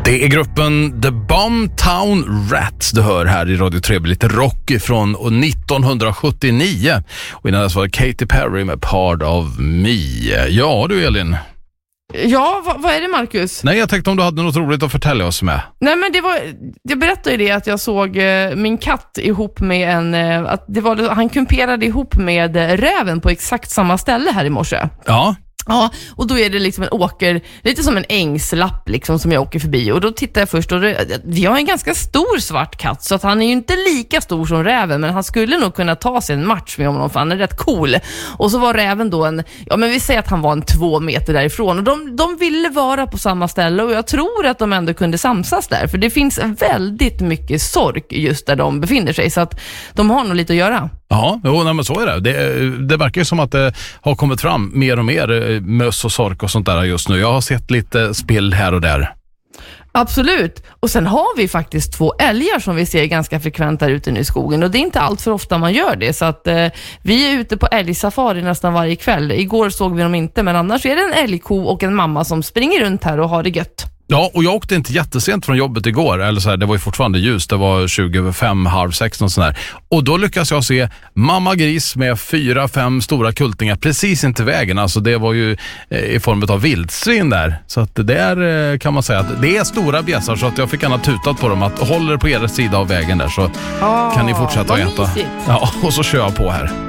Det är gruppen The Boomtown Rats du hör här i Radio 3, lite rock från 1979. Och innan dess var det Katy Perry med Part of Me. Ja du Elin. Ja, vad är det Marcus? Nej, jag tänkte om du hade något roligt att förtälla oss med. Nej, men jag berättade ju det att jag såg min katt ihop med han kumperade ihop med räven på exakt samma ställe här i morse. Ja. Ja, och då är det liksom en åker, lite som en ängslapp liksom som jag åker förbi. Och då tittar jag först och vi har en ganska stor svart katt, så att han är ju inte lika stor som räven, men han skulle nog kunna ta sig en match med honom för han är rätt cool. Och så var räven då men vi säger att han var 2 meter därifrån. Och de ville vara på samma ställe och jag tror att de ändå kunde samsas där. För det finns väldigt mycket sork just där de befinner sig, så att de har nog lite att göra. Ja, men så är det. Det verkar som att det har kommit fram mer och mer möss och sork och sånt där just nu. Jag har sett lite spill här och där. Absolut. Och sen har vi faktiskt 2 älgar som vi ser ganska frekvent där ute i skogen. Och det är inte allt för ofta man gör det. Så att vi är ute på älgsafari nästan varje kväll. Igår såg vi dem inte, men annars är det en älgko och en mamma som springer runt här och har det gött. Ja, och jag åkte inte jättesent från jobbet igår, eller så här, det var ju fortfarande ljus, det var 25, halv 6 och sån där. Och då lyckas jag se mamma gris med 4-5 stora kultingar precis inte vägen, alltså det var ju i form av vildsvin där. Så att där kan man säga att det är stora bjässar, så att jag fick gärna tutat på dem att håller på er sida av vägen där så kan ni fortsätta att äta. Ja, och så kör jag på här.